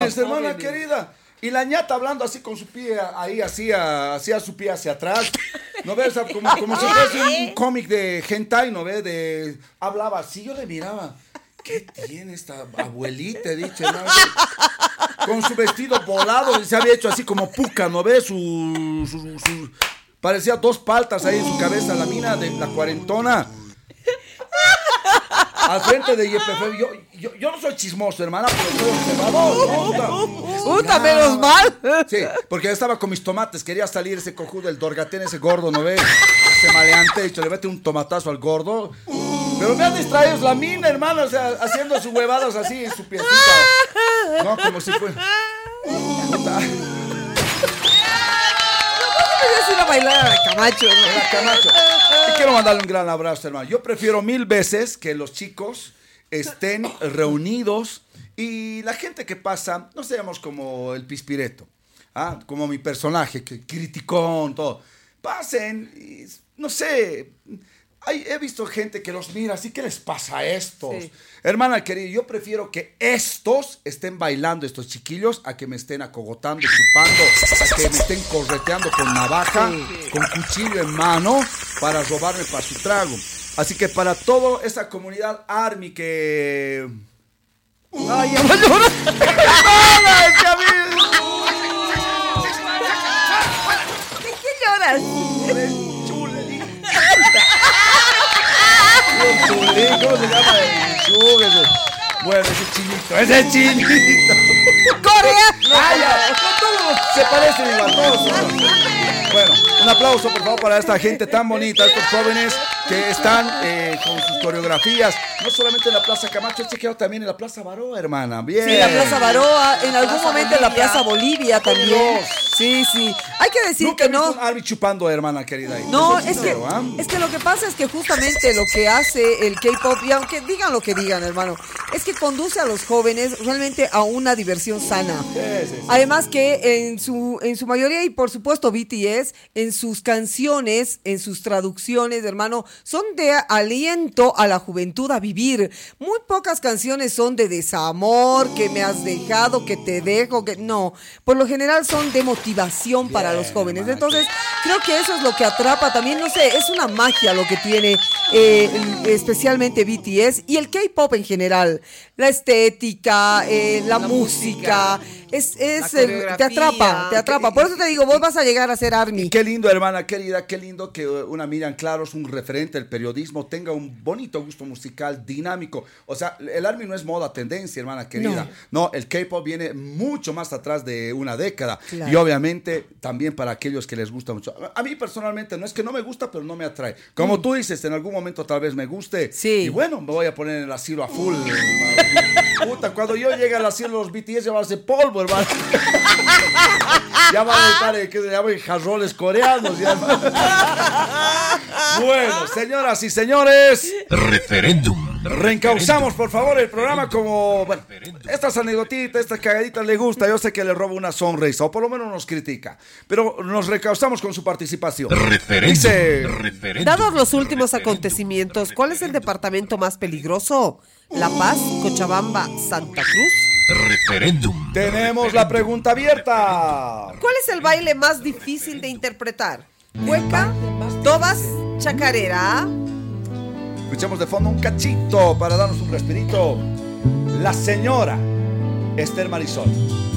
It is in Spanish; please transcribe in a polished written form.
hermana querida. Y la ñata hablando así con su pie ahí, hacía su pie hacia atrás. ¿No ves? Como si fuese un cómic de hentai, ¿no ves? Hablaba así, yo le miraba. ¿Qué tiene esta abuelita? He dicho, ¿no? Con su vestido volado, se había hecho así como puca, ¿no ves? Parecía dos paltas ahí en su cabeza, la mina de la cuarentona. Al frente de YPF, yo no soy chismoso, hermana, pero soy observador. ¡Puta, menos mal! Sí, porque yo estaba con mis tomates, quería salir ese cojudo, el dorgatén, ese gordo, ¿no ves? Ese maleante, he dicho, le mete un tomatazo al gordo. Pero me han distraído la mina, hermano, o sea, haciendo sus huevadas así en su piecita. No, como si fuera... Puta. Es una bailada de Camacho, ¿no? Era Camacho. Y quiero mandarle un gran abrazo, hermano. Yo prefiero 1000 veces que los chicos estén reunidos y la gente que pasa, no seamos como el Pispireto, como mi personaje, que criticón, todo. Pasen, y, no sé... he visto gente que los mira, así, ¿qué les pasa a estos? Sí. Hermana querida, yo prefiero que estos estén bailando, estos chiquillos, a que me estén acogotando, chupando, a que me estén correteando con navaja, con cuchillo en mano, para robarme para su trago. Así que para toda esa comunidad ARMY que... ¡Ay, ya va a llorar! ¿De qué lloras? ¿Cómo se llama? Bueno, ese chinito. ¡Corea! Todos se parecen igual, todos. Bueno, un aplauso por favor para esta gente tan bonita, estos jóvenes que están con sus coreografías, no solamente en la Plaza Camacho, he chequeado también en la Plaza Baroa, hermana. Bien. Sí, la Plaza Baroa, en algún momento en la Plaza Bolivia también. Sí, sí. Hay que decir nunca que no. Un ARMY chupando, hermana querida. No, es que lo que pasa es que justamente lo que hace el K-pop, y aunque digan lo que digan, hermano, es que conduce a los jóvenes realmente a una diversión sana. Sí. Además que en su mayoría, y por supuesto BTS, en sus canciones, en sus traducciones, hermano, son de aliento a la juventud a vivir. Muy pocas canciones son de desamor, que me has dejado, que te dejo, que no. Por lo general son de motivación para los jóvenes. Entonces, creo que eso es lo que atrapa también, no sé, es una magia lo que tiene especialmente BTS y el K-pop en general. La estética, la música, te atrapa. Por eso te digo, vos vas a llegar a ser ARMY. Qué lindo, hermana querida, qué lindo que una Miriam Claros, un referente del periodismo, tenga un bonito gusto musical, dinámico. O sea, el ARMY no es moda, tendencia, hermana querida. No, el K-pop viene mucho más atrás de una década. Claro. Y obviamente también para aquellos que les gusta mucho. A mí personalmente no es que no me gusta, pero no me atrae. Como tú dices, en algún momento tal vez me guste. Sí. Y bueno, me voy a poner en el asilo a full. Puta, cuando yo llegue al asilo los BTS ya va a ser polvo, hermano. Ya van a estar que se llaman jarrones coreanos. Ya. Bueno, señoras y señores, referéndum. Reencauzamos, por favor, el programa como... Bueno, estas anedotitas, estas cagaditas le gusta. Yo sé que le roba una sonrisa, o por lo menos nos critica. Pero nos reencauzamos con su participación. Dice... Dados los últimos acontecimientos, ¿cuál es el departamento más peligroso? ¿La Paz, Cochabamba, Santa Cruz? Referéndum. Tenemos la pregunta abierta. ¿Cuál es el baile más difícil de interpretar? ¿Cueca, tobas, chacarera? Escuchamos de fondo un cachito para darnos un respirito. La señora Esther Marisol.